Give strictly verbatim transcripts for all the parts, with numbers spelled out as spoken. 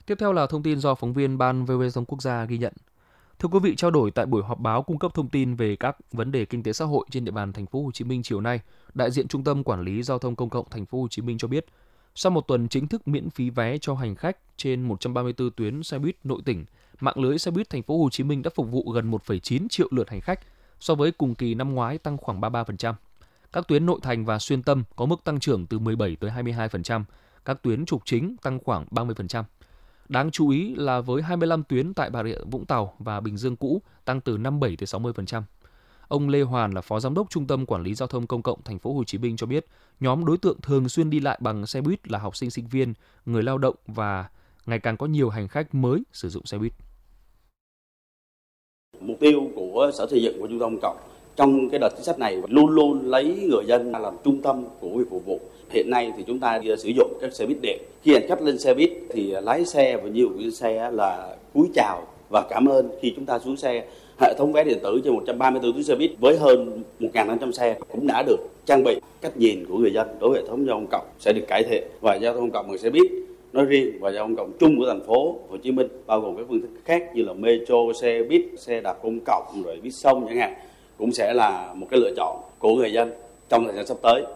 Tiếp theo là thông tin do phóng viên Ban vê o vê Giao thông Quốc gia ghi nhận. Thưa quý vị, trao đổi tại buổi họp báo cung cấp thông tin về các vấn đề kinh tế xã hội trên địa bàn thành phố Hồ Chí Minh chiều nay, đại diện Trung tâm Quản lý Giao thông Công cộng thành phố Hồ Chí Minh cho biết, sau một tuần chính thức miễn phí vé cho hành khách trên một trăm ba mươi tư tuyến xe buýt nội tỉnh, mạng lưới xe buýt thành phố Hồ Chí Minh đã phục vụ gần một phẩy chín triệu lượt hành khách, so với cùng kỳ năm ngoái tăng khoảng ba mươi ba phần trăm. Các tuyến nội thành và xuyên tâm có mức tăng trưởng từ mười bảy tới hai mươi hai phần trăm, các tuyến trục chính tăng khoảng ba mươi phần trăm. Đáng chú ý là với hai mươi lăm tuyến tại Bà Rịa Vũng Tàu và Bình Dương cũ tăng từ năm mươi bảy tới sáu mươi phần trăm. Ông Lê Hoàn là Phó Giám đốc Trung tâm Quản lý Giao thông Công cộng thành phố Hồ Chí Minh cho biết, nhóm đối tượng thường xuyên đi lại bằng xe buýt là học sinh, sinh viên, người lao động và ngày càng có nhiều hành khách mới sử dụng xe buýt. Mục tiêu của Sở Xây dựng và Trung tâm Công cộng trong cái đợt chính sách này luôn luôn lấy người dân làm trung tâm của việc phục vụ. Hiện nay thì chúng ta sử dụng các xe buýt điện. Khi hành khách lên xe buýt thì lái xe và nhiều cái xe là cúi chào và cảm ơn khi chúng ta xuống xe. Hệ thống vé điện tử trên một trăm ba mươi tư tuyến xe buýt với hơn một nghìn năm trăm xe cũng đã được trang bị. Cách nhìn của người dân đối với hệ thống giao thông công cộng sẽ được cải thiện, và giao thông công cộng bằng xe buýt nói riêng và giao thông công cộng chung của thành phố Hồ Chí Minh bao gồm các phương thức khác như là metro, xe buýt, xe đạp công cộng, rồi buýt sông chẳng hạn, cũng sẽ là một cái lựa chọn của người dân trong thời gian sắp tới.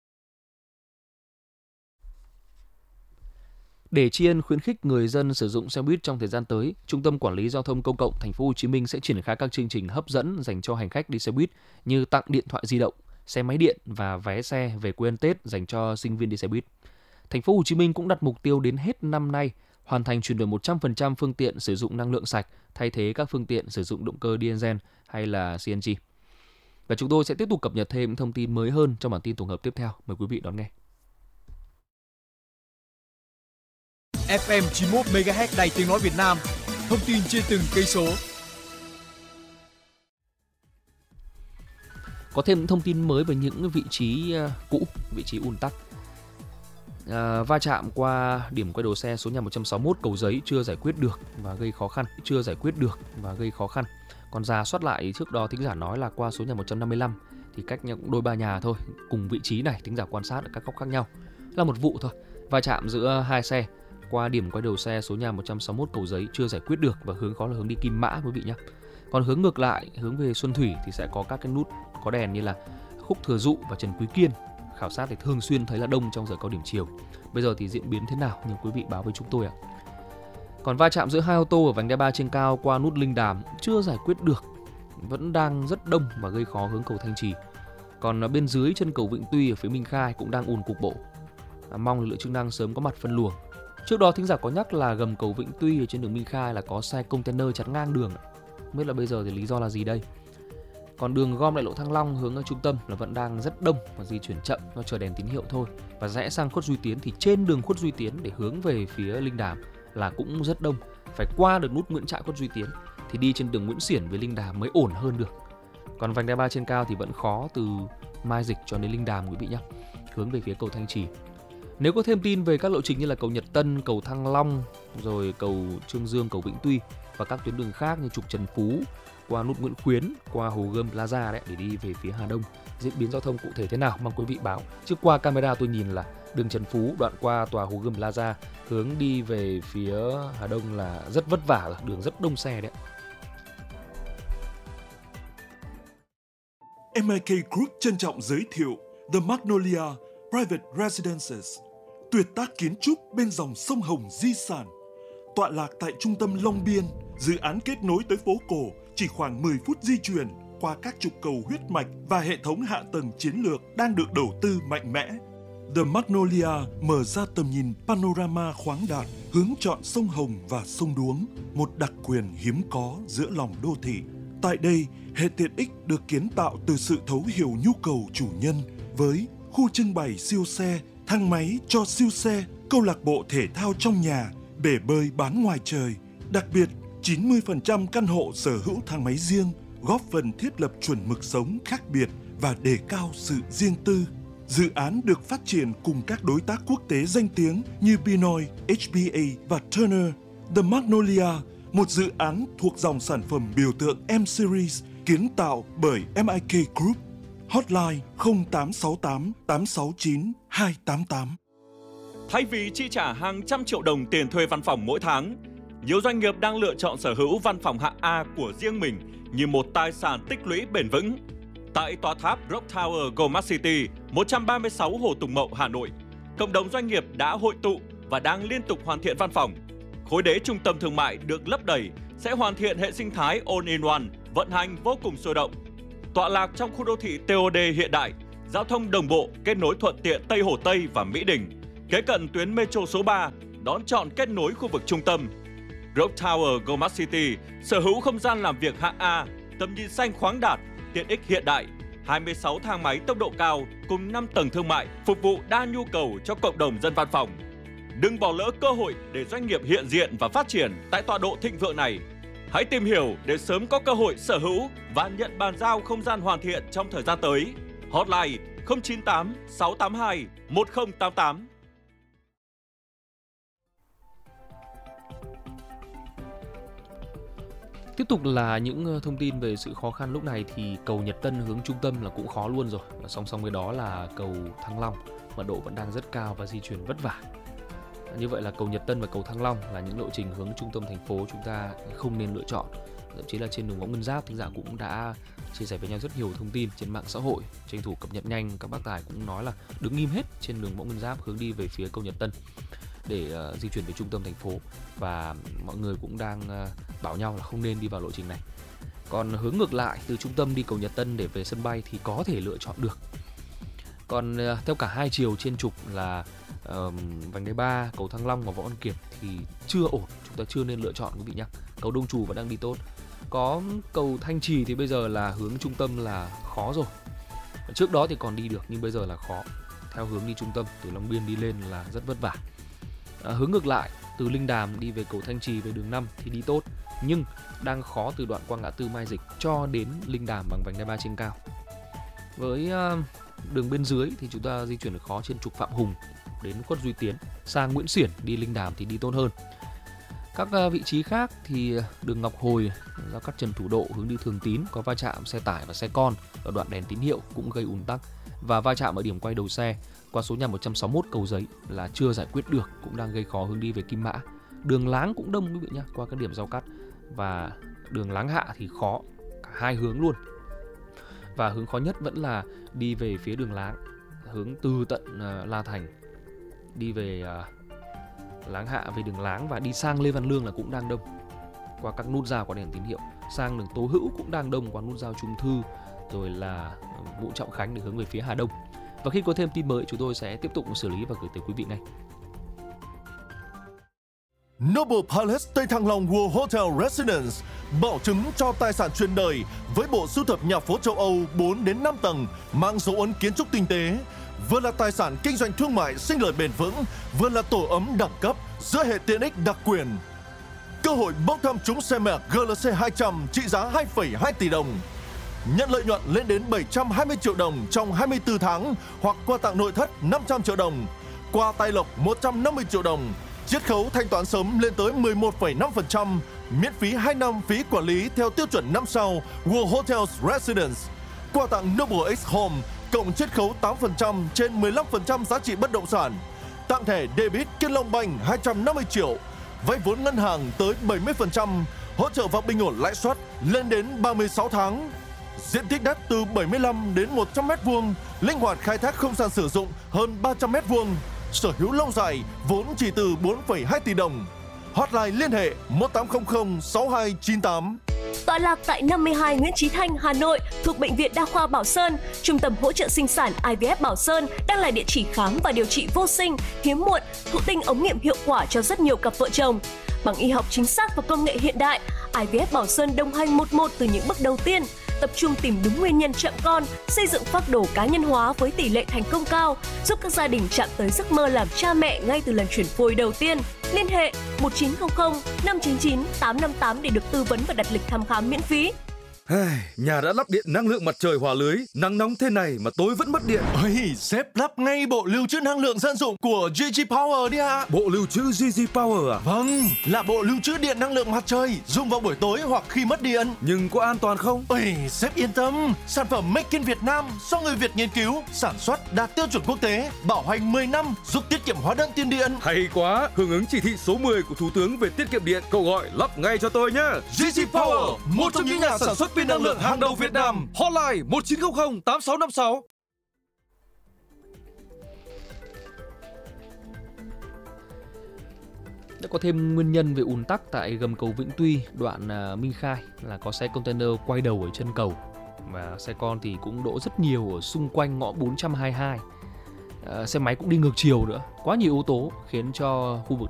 Để tri ân khuyến khích người dân sử dụng xe buýt trong thời gian tới, Trung tâm Quản lý Giao thông Công cộng thành phố Hồ Chí Minh sẽ triển khai các chương trình hấp dẫn dành cho hành khách đi xe buýt như tặng điện thoại di động, xe máy điện và vé xe về quê ăn Tết dành cho sinh viên đi xe buýt. Thành phố Hồ Chí Minh cũng đặt mục tiêu đến hết năm nay hoàn thành chuyển đổi một trăm phần trăm phương tiện sử dụng năng lượng sạch, thay thế các phương tiện sử dụng động cơ diesel hay là xê en giê. Và chúng tôi sẽ tiếp tục cập nhật thêm thông tin mới hơn trong bản tin tổng hợp tiếp theo. Mời quý vị đón nghe. ép em chín mươi mốt mê ga héc Đài Tiếng nói Việt Nam, thông tin trên từng cây số. Có thêm những thông tin mới về những vị trí cũ, vị trí ùn tắc. À, va chạm qua điểm quay đầu xe số nhà một trăm sáu mươi mốt Cầu Giấy chưa giải quyết được và gây khó khăn, chưa giải quyết được và gây khó khăn. Còn rà soát lại trước đó thính giả nói là qua số nhà một trăm năm mươi lăm thì cách nhau cũng đôi ba nhà thôi, cùng vị trí này thính giả quan sát ở các góc khác nhau. Là một vụ thôi. Va chạm giữa hai xe qua điểm quay đầu xe số nhà một trăm sáu mươi mốt Cầu Giấy chưa giải quyết được và hướng có là hướng đi Kim Mã quý vị nhé. Còn hướng ngược lại, hướng về Xuân Thủy thì sẽ có các cái nút có đèn như là Khúc Thừa Dụ và Trần Quý Kiên. Khảo sát thì thường xuyên thấy là đông trong giờ cao điểm chiều. Bây giờ thì diễn biến thế nào nhưng quý vị báo với chúng tôi ạ. Còn va chạm giữa hai ô tô ở vành đai ba trên cao qua nút Linh Đàm chưa giải quyết được, vẫn đang rất đông và gây khó hướng cầu Thanh Trì. Còn bên dưới chân cầu Vĩnh Tuy ở phía Minh Khai cũng đang ùn cục bộ. À, mong lực lượng chức năng sớm có mặt phân luồng. Trước đó thính giả có nhắc là gầm cầu Vĩnh Tuy ở trên đường Minh Khai là có xe container chắn ngang đường. Không biết là bây giờ thì lý do là gì đây? Còn đường gom đại lộ Thăng Long hướng ở trung tâm là vẫn đang rất đông và di chuyển chậm do chờ đèn tín hiệu thôi. Và rẽ sang Khuất Duy Tiến thì trên đường Khuất Duy Tiến để hướng về phía Linh Đàm là cũng rất đông. Phải qua được nút Nguyễn Trãi Khuất Duy Tiến thì đi trên đường Nguyễn Xiển với Linh Đàm mới ổn hơn được. Còn vành đai ba trên cao thì vẫn khó từ Mai Dịch cho đến Linh Đàm quý vị nhé, hướng về phía cầu Thanh Trì. Nếu có thêm tin về các lộ trình như là cầu Nhật Tân, cầu Thăng Long, rồi cầu Trương Dương, cầu Vĩnh Tuy và các tuyến đường khác như trục Trần Phú, qua nút Nguyễn Khuyến, qua Hồ Gươm Plaza đấy để đi về phía Hà Đông, diễn biến giao thông cụ thể thế nào mong quý vị báo. Trước qua camera tôi nhìn là đường Trần Phú đoạn qua tòa Hồ Gươm Plaza hướng đi về phía Hà Đông là rất vất vả, là đường rất đông xe đấy. em i ca Group trân trọng giới thiệu The Magnolia Private Residences, tuyệt tác kiến trúc bên dòng sông Hồng di sản. Tọa lạc tại trung tâm Long Biên, dự án kết nối tới phố cổ chỉ khoảng mười phút di chuyển qua các trục cầu huyết mạch và hệ thống hạ tầng chiến lược đang được đầu tư mạnh mẽ. The Magnolia mở ra tầm nhìn panorama khoáng đạt, hướng chọn sông Hồng và sông Đuống, một đặc quyền hiếm có giữa lòng đô thị. Tại đây, hệ tiện ích được kiến tạo từ sự thấu hiểu nhu cầu chủ nhân với khu trưng bày siêu xe, thang máy cho siêu xe, câu lạc bộ thể thao trong nhà, bể bơi bán ngoài trời. Đặc biệt, chín mươi phần trăm căn hộ sở hữu thang máy riêng, góp phần thiết lập chuẩn mực sống khác biệt và đề cao sự riêng tư. Dự án được phát triển cùng các đối tác quốc tế danh tiếng như Pinoy, hát bê a và Turner. The Magnolia, một dự án thuộc dòng sản phẩm biểu tượng M-Series kiến tạo bởi em i ca Group. Hotline không tám sáu tám tám sáu chín hai tám tám. Thay vì chi trả hàng trăm triệu đồng tiền thuê văn phòng mỗi tháng, nhiều doanh nghiệp đang lựa chọn sở hữu văn phòng hạng A của riêng mình như một tài sản tích lũy bền vững. Tại tòa tháp Rock Tower Goldmark City, một trăm ba mươi sáu Hồ Tùng Mậu, Hà Nội, cộng đồng doanh nghiệp đã hội tụ và đang liên tục hoàn thiện văn phòng. Khối đế trung tâm thương mại được lấp đầy sẽ hoàn thiện hệ sinh thái all-in-one, vận hành vô cùng sôi động. Tọa lạc trong khu đô thị tê ô đê hiện đại, giao thông đồng bộ, kết nối thuận tiện Tây Hồ Tây và Mỹ Đình, kế cận tuyến metro số ba, đón chọn kết nối khu vực trung tâm. Rock Tower Goldmark City sở hữu không gian làm việc hạng A, tầm nhìn xanh khoáng đạt, tiện ích hiện đại, hai mươi sáu thang máy tốc độ cao cùng năm tầng thương mại phục vụ đa nhu cầu cho cộng đồng dân văn phòng. Đừng bỏ lỡ cơ hội để doanh nghiệp hiện diện và phát triển tại tọa độ thịnh vượng này. Hãy tìm hiểu để sớm có cơ hội sở hữu và nhận bàn giao không gian hoàn thiện trong thời gian tới. Hotline không chín tám sáu tám hai một không tám tám. Tiếp tục là những thông tin về sự khó khăn lúc này thì cầu Nhật Tân hướng trung tâm là cũng khó luôn rồi. Và song song với đó là cầu Thăng Long, mật độ vẫn đang rất cao và di chuyển vất vả. Như vậy là cầu Nhật Tân và cầu Thăng Long là những lộ trình hướng trung tâm thành phố chúng ta không nên lựa chọn. Thậm chí là trên đường Võ Nguyên Giáp, thính giả cũng đã chia sẻ với nhau rất nhiều thông tin trên mạng xã hội, tranh thủ cập nhật nhanh. Các bác tài cũng nói là đứng im hết trên đường Võ Nguyên Giáp hướng đi về phía cầu Nhật Tân để uh, di chuyển về trung tâm thành phố, và mọi người cũng đang uh, bảo nhau là không nên đi vào lộ trình này. Còn hướng ngược lại từ trung tâm đi cầu Nhật Tân để về sân bay thì có thể lựa chọn được. Còn uh, theo cả hai chiều trên trục là uh, vành đai ba, cầu Thăng Long và Võ Văn Kiệt thì chưa ổn, chúng ta chưa nên lựa chọn quý vị nhé. Cầu Đông Trù vẫn đang đi tốt. Có cầu Thanh Trì thì bây giờ là hướng trung tâm là khó rồi. Trước đó thì còn đi được nhưng bây giờ là khó. Theo hướng đi trung tâm từ Long Biên đi lên là rất vất vả. À, hướng ngược lại từ Linh Đàm đi về cầu Thanh Trì về đường năm thì đi tốt, nhưng đang khó từ đoạn qua ngã tư Mai Dịch cho đến Linh Đàm bằng vành đai ba trên cao. Với uh, đường bên dưới thì chúng ta di chuyển được khó trên trục Phạm Hùng đến Khuất Duy Tiến, sang Nguyễn Xiển đi Linh Đàm thì đi tốt hơn. Các uh, vị trí khác thì đường Ngọc Hồi ra cắt Trần Thủ Độ hướng đi Thường Tín có va chạm xe tải và xe con ở đoạn đèn tín hiệu cũng gây ùn tắc, và va chạm ở điểm quay đầu xe qua số nhà một trăm sáu mươi mốt Cầu Giấy là chưa giải quyết được, cũng đang gây khó hướng đi về Kim Mã. Đường Láng cũng đông quý vị nhé, qua các điểm giao cắt, và đường Láng Hạ thì khó cả hai hướng luôn. Và hướng khó nhất vẫn là đi về phía đường Láng, hướng từ tận uh, La Thành đi về uh, Láng Hạ về đường Láng, và đi sang Lê Văn Lương là cũng đang đông qua các nút giao có đèn tín hiệu. Sang đường Tố Hữu cũng đang đông qua nút giao Trung Thư, rồi là Vũ Trọng Khánh để hướng về phía Hà Đông. Và khi có thêm tin mới chúng tôi sẽ tiếp tục xử lý và gửi tới quý vị ngay. Noble Palace Tây Thăng Long World Hotel Residence bảo chứng cho tài sản truyền đời với bộ sưu tập nhà phố châu Âu bốn đến năm tầng mang dấu ấn kiến trúc tinh tế, vừa là tài sản kinh doanh thương mại sinh lời bền vững, vừa là tổ ấm đẳng cấp giữa hệ tiện ích đặc quyền. Cơ hội bốc thăm trúng xe Merc G L C hai trăm trị giá hai phẩy hai tỷ đồng. Nhận lợi nhuận lên đến bảy trăm hai mươi triệu đồng trong hai mươi tư tháng, hoặc quà tặng nội thất năm trăm triệu đồng, quà tài lộc một trăm năm mươi triệu đồng, chiết khấu thanh toán sớm lên tới mười một phẩy năm phần trăm, miễn phí hai năm phí quản lý theo tiêu chuẩn năm sao World Hotels Residence. Quà tặng Noble X Home cộng chiết khấu tám phần trăm trên mười lăm phần trăm giá trị bất động sản. Tặng thẻ debit Kiên Long Bank hai trăm năm mươi triệu, vay vốn ngân hàng tới bảy mươi phần trăm, hỗ trợ và bình ổn lãi suất lên đến ba mươi sáu tháng. Diện tích đất từ bảy mươi lăm đến một trăm mét vuông, linh hoạt khai thác không gian sử dụng hơn ba trăm mét vuông, sở hữu lâu dài, vốn chỉ từ bốn phẩy hai tỷ đồng. Hotline liên hệ một tám không không sáu hai chín tám. Tọa lạc tại năm mươi hai Nguyễn Chí Thanh, Hà Nội, thuộc Bệnh viện Đa khoa Bảo Sơn, Trung tâm hỗ trợ sinh sản I V F Bảo Sơn đang là địa chỉ khám và điều trị vô sinh, hiếm muộn, thụ tinh ống nghiệm hiệu quả cho rất nhiều cặp vợ chồng. Bằng y học chính xác và công nghệ hiện đại, I V F Bảo Sơn đồng hành một một từ những bước đầu tiên, tập trung tìm đúng nguyên nhân chậm con, xây dựng phác đồ cá nhân hóa với tỷ lệ thành công cao, giúp các gia đình chạm tới giấc mơ làm cha mẹ ngay từ lần chuyển phôi đầu tiên. Liên hệ một chín không không năm chín chín tám năm tám để được tư vấn và đặt lịch thăm khám miễn phí. Nhà đã lắp điện năng lượng mặt trời hòa lưới, nắng nóng thế này mà tối vẫn mất điện. Ôi, sếp lắp ngay bộ lưu trữ năng lượng dân dụng của giê giê Power đi ạ. Bộ lưu trữ giê giê Power à? Vâng, là bộ lưu trữ điện năng lượng mặt trời, dùng vào buổi tối hoặc khi mất điện. Nhưng có an toàn không? Ôi, sếp yên tâm, sản phẩm Make in Việt Nam do người Việt nghiên cứu, sản xuất đạt tiêu chuẩn quốc tế, bảo hành mười năm, giúp tiết kiệm hóa đơn tiền điện. Hay quá, hưởng ứng chỉ thị số mười của Thủ tướng về tiết kiệm điện, cậu gọi lắp ngay cho tôi nhé. giê giê Power, một trong những nhà sản xuất pin năng lượng hàng đầu Việt Nam. Hotline một chín không không tám sáu năm sáu. Đã có thêm nguyên nhân về ùn tắc tại gầm cầu Vĩnh Tuy, đoạn uh, Minh Khai là có xe container quay đầu ở chân cầu và xe con thì cũng đỗ rất nhiều ở xung quanh ngõ bốn trăm hai mươi hai. Uh, xe máy cũng đi ngược chiều nữa, quá nhiều yếu tố khiến cho khu vực